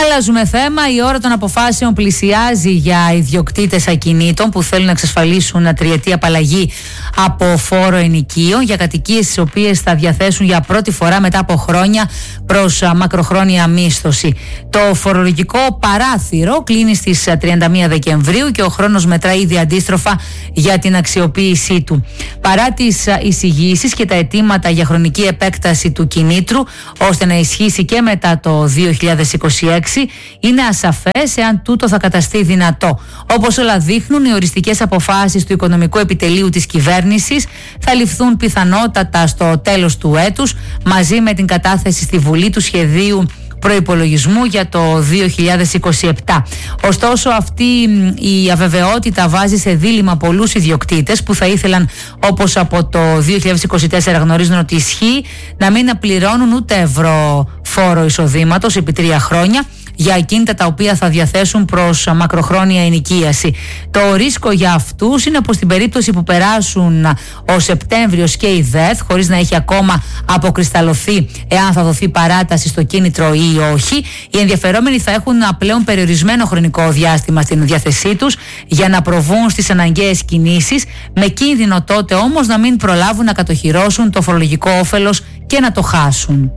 Αλλάζουμε θέμα. Η ώρα των αποφάσεων πλησιάζει για ιδιοκτήτες ακινήτων που θέλουν να εξασφαλίσουν τριετή απαλλαγή από φόρο ενοικίων για κατοικίες τις οποίες θα διαθέσουν για πρώτη φορά μετά από χρόνια προς μακροχρόνια μίσθωση. Το φορολογικό παράθυρο κλείνει στις 31 Δεκεμβρίου και ο χρόνος μετρά ήδη αντίστροφα για την αξιοποίησή του. Παρά τις εισηγήσεις και τα αιτήματα για χρονική επέκταση του κινήτρου ώστε να ισχύσει και μετά το 2026, είναι ασαφές εάν τούτο θα καταστεί δυνατό. Όπως όλα δείχνουν, οι οριστικές αποφάσεις του Οικονομικού Επιτελείου της κυβέρνησης θα ληφθούν πιθανότατα στο τέλος του έτους, μαζί με την κατάθεση στη Βουλή του σχεδίου προϋπολογισμού για το 2027. Ωστόσο, αυτή η αβεβαιότητα βάζει σε δίλημμα πολλούς ιδιοκτήτες που θα ήθελαν, όπως από το 2024 γνωρίζουν ότι ισχύει, να μην πληρώνουν ούτε ευρώ φόρο εισοδήματος επί 3 χρόνια για ακίνητα τα οποία θα διαθέσουν προς μακροχρόνια ενοικίαση. Το ρίσκο για αυτούς είναι πως στην περίπτωση που περάσουν ο Σεπτέμβριος και η ΔΕΘ, χωρίς να έχει ακόμα αποκρισταλωθεί εάν θα δοθεί παράταση στο κίνητρο ή όχι, οι ενδιαφερόμενοι θα έχουν πλέον περιορισμένο χρονικό διάστημα στην διάθεσή τους για να προβούν στις αναγκαίες κινήσεις, με κίνδυνο τότε όμως να μην προλάβουν να κατοχυρώσουν το φορολογικό όφελος και να το χάσουν.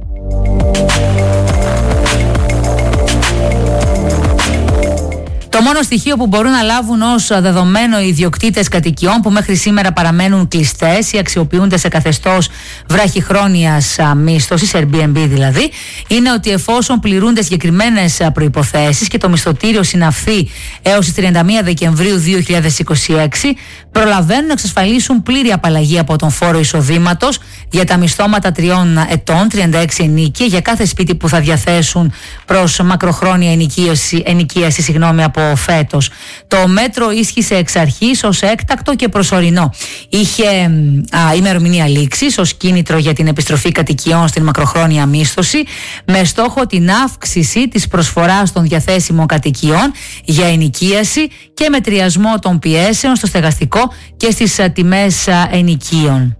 Το μόνο στοιχείο που μπορούν να λάβουν ως δεδομένο οι ιδιοκτήτες κατοικιών που μέχρι σήμερα παραμένουν κλειστές ή αξιοποιούνται σε καθεστώς βραχυχρόνιας μίσθωσης, Airbnb δηλαδή, είναι ότι εφόσον πληρούνται συγκεκριμένες προϋποθέσεις και το μισθωτήριο συναυθεί έως τις 31 Δεκεμβρίου 2026, προλαβαίνουν να εξασφαλίσουν πλήρη απαλλαγή από τον φόρο εισοδήματος για τα μισθώματα 3 ετών, 36 ενίκια, για κάθε σπίτι που θα διαθέσουν προς μακροχρόνια ενοικίαση από φέτος. Το μέτρο ίσχυσε εξ αρχής ως έκτακτο και προσωρινό. Είχε ημερομηνία λήξης ως κίνητρο για την επιστροφή κατοικιών στην μακροχρόνια μίσθωση, με στόχο την αύξηση της προσφοράς των διαθέσιμων κατοικιών για ενοικίαση και μετριασμό των πιέσεων στο στεγαστικό και στις τιμές ενοικίων.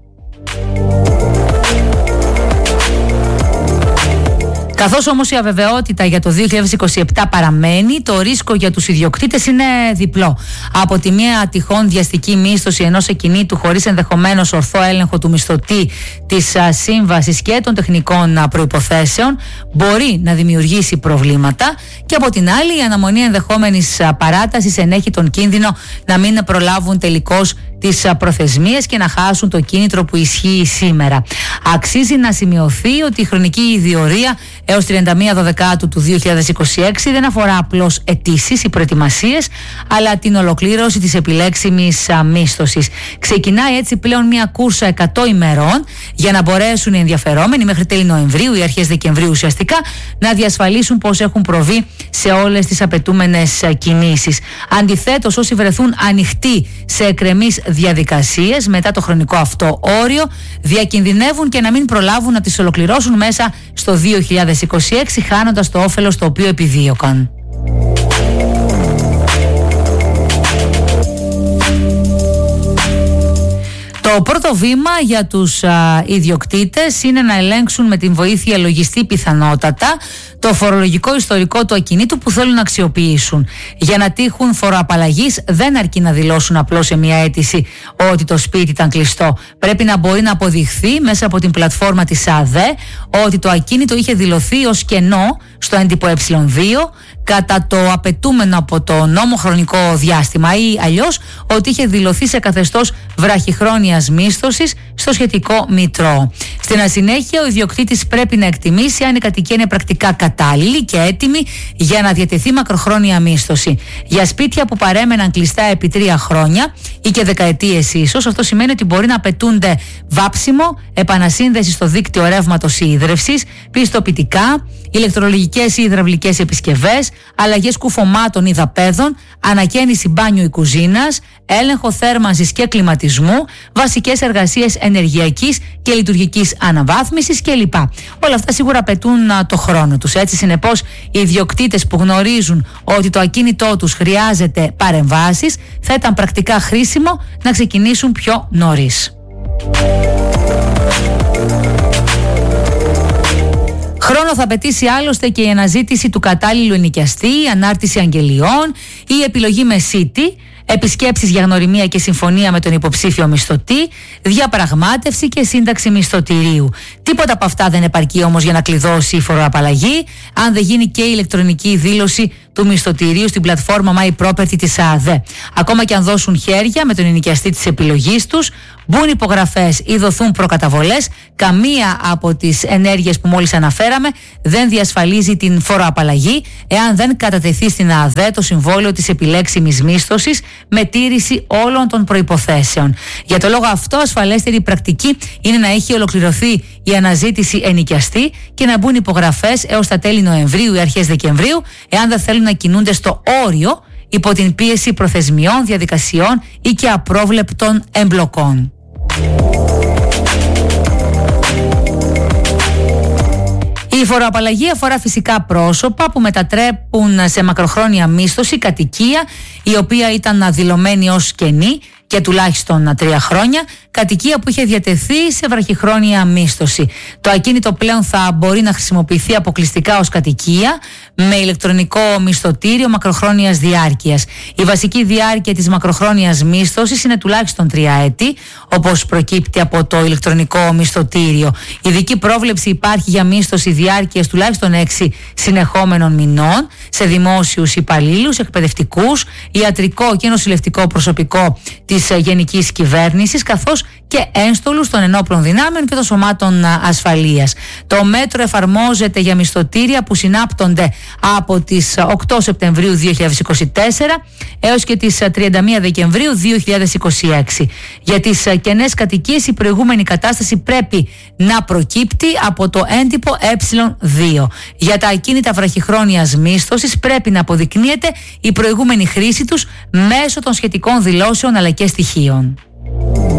Καθώς όμως η αβεβαιότητα για το 2027 παραμένει, το ρίσκο για τους ιδιοκτήτες είναι διπλό. Από τη μία, τυχόν βιαστική μίσθωση ενός ακινήτου χωρίς ενδεχομένως ορθό έλεγχο του μισθωτή, της σύμβασης και των τεχνικών προϋποθέσεων μπορεί να δημιουργήσει προβλήματα, και από την άλλη η αναμονή ενδεχόμενης παράτασης ενέχει τον κίνδυνο να μην προλάβουν τελικώς τις προθεσμίες και να χάσουν το κίνητρο που ισχύει σήμερα. Αξίζει να σημειωθεί ότι η χρονική διορία έως 31 Δεκάτου του 2026 δεν αφορά απλώς αιτήσεις ή προετοιμασίες, αλλά την ολοκλήρωση της επιλέξιμης μίσθωσης. Ξεκινάει έτσι πλέον μια κούρσα 100 ημερών για να μπορέσουν οι ενδιαφερόμενοι μέχρι τέλη Νοεμβρίου ή αρχές Δεκεμβρίου ουσιαστικά να διασφαλίσουν πως έχουν προβεί σε όλες τις απαιτούμενες κινήσεις. Αντιθέτως, όσοι βρεθούν ανοιχτοί σε εκκρεμείς διαδικασίες μετά το χρονικό αυτό όριο, διακινδυνεύουν και να μην προλάβουν να τις ολοκληρώσουν μέσα στο 2026, χάνοντας το όφελος το οποίο επιδίωκαν. Το πρώτο βήμα για τους ιδιοκτήτες είναι να ελέγξουν με την βοήθεια λογιστή πιθανότατα το φορολογικό ιστορικό του ακινήτου που θέλουν να αξιοποιήσουν. Για να τύχουν φοροαπαλλαγής δεν αρκεί να δηλώσουν απλώς σε μια αίτηση ότι το σπίτι ήταν κλειστό. Πρέπει να μπορεί να αποδειχθεί μέσα από την πλατφόρμα της ΑΔΕ ότι το ακίνητο είχε δηλωθεί ως κενό στο έντυπο Ε2 κατά το απαιτούμενο από το νόμο χρονικό διάστημα, ή αλλιώς ότι είχε δηλωθεί σε καθεστώς βραχυχρόνιας μίσθωσης στο σχετικό μητρό. Στην ασυνέχεια, ο ιδιοκτήτης πρέπει να εκτιμήσει αν η κατοικία είναι πρακτικά κατάλληλη και έτοιμη για να διατεθεί μακροχρόνια μίσθωση. Για σπίτια που παρέμεναν κλειστά επί 3 χρόνια ή και δεκαετίες ίσως, αυτό σημαίνει ότι μπορεί να απαιτούνται βάψιμο, επανασύνδεση στο δίκτυο ρεύματος ή ίδρευσης, πιστοποιητικά, ηλεκτρολογικές ή υδραυλικές επισκευές, αλλαγές κουφωμάτων ή δαπέδων, ανακαίνιση μπάνιου ή κουζίνας, έλεγχο θέρμανσης και κλιματισμού, βασικές εργασίες ενεργειακής και λειτουργικής αναβάθμισης κλπ. Όλα αυτά σίγουρα απαιτούν το χρόνο τους. Έτσι, συνεπώς, οι ιδιοκτήτες που γνωρίζουν ότι το ακίνητό τους χρειάζεται παρεμβάσεις, θα ήταν πρακτικά χρήσιμο να ξεκινήσουν πιο νωρίς. Χρόνο θα απαιτήσει άλλωστε και η αναζήτηση του κατάλληλου ενοικιαστή, η ανάρτηση αγγελιών, η επιλογή με σύτη, επισκέψεις για γνωριμία και συμφωνία με τον υποψήφιο μισθωτή, διαπραγμάτευση και σύνταξη μισθωτηρίου. Τίποτα από αυτά δεν επαρκεί όμως για να κλειδώσει η φοροαπαλλαγή, αν δεν γίνει και η ηλεκτρονική δήλωση του μισθωτηρίου στην πλατφόρμα My Property της ΑΑΔΕ. Ακόμα και αν δώσουν χέρια με τον ενοικιαστή της επιλογής τους, μπουν υπογραφές ή δοθούν προκαταβολές, καμία από τις ενέργειες που μόλις αναφέραμε δεν διασφαλίζει την φοροαπαλλαγή εάν δεν κατατεθεί στην ΑΑΔΕ το συμβόλαιο της επιλέξιμης μίσθωσης με τήρηση όλων των προϋποθέσεων. Για το λόγο αυτό, ασφαλέστερη πρακτική είναι να έχει ολοκληρωθεί η αναζήτηση ενοικιαστή και να μπουν υπογραφές έως τα τέλη Νοεμβρίου ή αρχές Δεκεμβρίου, εάν δεν θέλουν να κινούνται στο όριο υπό την πίεση προθεσμιών, διαδικασιών ή και απρόβλεπτων εμπλοκών. Η φοροαπαλλαγή αφορά φυσικά πρόσωπα που μετατρέπουν σε μακροχρόνια μίσθωση κατοικία η οποία ήταν δηλωμένη ως κενή και τουλάχιστον 3 χρόνια, κατοικία που είχε διατεθεί σε βραχυχρόνια μίσθωση. Το ακίνητο πλέον θα μπορεί να χρησιμοποιηθεί αποκλειστικά ως κατοικία με ηλεκτρονικό μισθωτήριο μακροχρόνιας διάρκειας. Η βασική διάρκεια της μακροχρόνιας μίσθωσης είναι τουλάχιστον 3 έτη, όπως προκύπτει από το ηλεκτρονικό μισθωτήριο. Ειδική πρόβλεψη υπάρχει για μίσθωση διάρκειας τουλάχιστον 6 συνεχόμενων μηνών σε δημόσιους υπαλλήλους, εκπαιδευτικούς, ιατρικό και νοσηλευτικό προσωπικό της γενικής κυβέρνησης, καθώς και ένστολους των ενόπλων δυνάμεων και των σωμάτων ασφαλείας. Το μέτρο εφαρμόζεται για μισθωτήρια που συνάπτονται από τις 8 Σεπτεμβρίου 2024 έως και τις 31 Δεκεμβρίου 2026. Για τις κενές κατοικίες η προηγούμενη κατάσταση πρέπει να προκύπτει από το έντυπο Ε2. Για τα ακίνητα βραχυχρόνιας μίσθωσης πρέπει να αποδεικνύεται η προηγούμενη χρήση τους μέσω των σχετικών δηλώσεων αλλά και στοιχείων.